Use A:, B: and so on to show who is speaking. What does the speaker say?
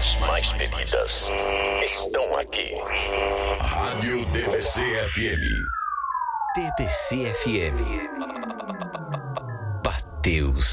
A: As mais pedidas estão aqui. Rádio DBC FM.
B: DBC FM. Bateu